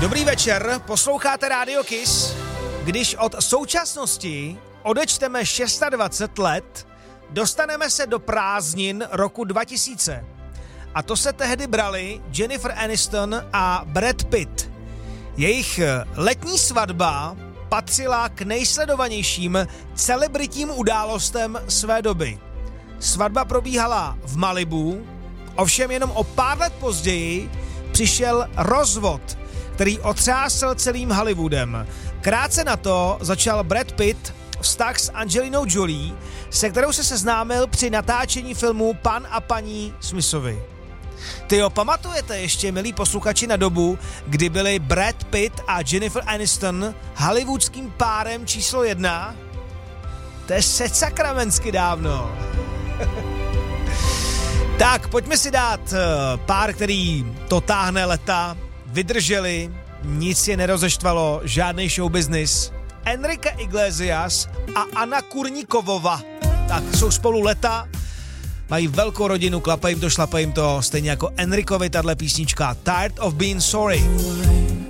Dobrý večer, posloucháte Radio Kiss. Když od současnosti odečteme 26 let, dostaneme se do prázdnin roku 2000. A to se tehdy brali Jennifer Aniston a Brad Pitt. Jejich letní svatba patřila k nejsledovanějším celebritním událostem své doby. Svatba probíhala v Malibu, ovšem jenom o pár let později přišel rozvod, který otřásl celým Hollywoodem. Krátce na to začal Brad Pitt vztah s Angelinou Jolie, se kterou se seznámil při natáčení filmu Pan a paní Smithovi. Tyjo, pamatujete ještě, milí posluchači, na dobu, kdy byli Brad Pitt a Jennifer Aniston hollywoodským párem číslo 1? To je secakramentsky dávno. Tak, pojďme si dát pár, který to táhne leta, vydrželi, nic je nerozeštvalo, žádný show business. Enrique Iglesias a Anna Kurníkovova. Tak, jsou spolu leta, mají velkou rodinu, klape jim to, šlape jim to, stejně jako Enricovi tahle písnička Tired of Being Sorry.